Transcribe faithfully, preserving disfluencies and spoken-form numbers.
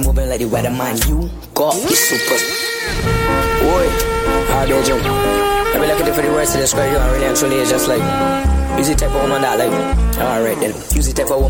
Moving like the weatherman, you got the super. Boy, hard day jump. I be looking for the words to describe you, and really and truly it's just like, use the type of woman that like, alright then, use the type of woman.